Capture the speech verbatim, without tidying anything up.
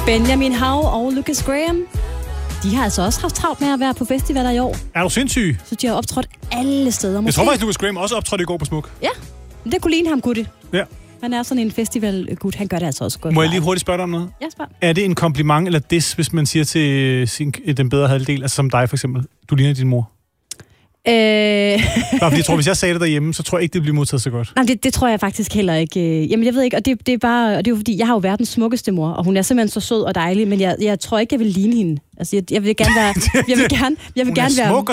Benjamin Hav og Lucas Graham, de har altså også haft travlt med at være på festivaler i år. Er du sindssyg? Så de har optrådt alle steder. Måske. Jeg tror faktisk, Lucas Graham også optrådte i går på Smuk. Ja, det kunne ligne ham, Gutte. Ja. Han er sådan en festivalgud. Han gør det altså også godt. Må jeg lige hurtigt spørge dig om noget? Ja, spørg. Er det en kompliment eller diss, hvis man siger til sin, den bedre halvdel, altså som dig for eksempel, du ligner din mor? Øh... Nå, fordi jeg tror, hvis jeg sagde det derhjemme, så tror jeg ikke, det bliver modtaget så godt. Nej, det, det tror jeg faktisk heller ikke. Jamen, jeg ved ikke, og det, det er bare, og det er jo fordi, jeg har jo verdens smukkeste mor, og hun er simpelthen så sød og dejlig, men jeg, jeg tror ikke, jeg vil ligne hende. Altså, jeg, jeg vil gerne være... Jeg vil gerne, jeg vil hun gerne er være, smuk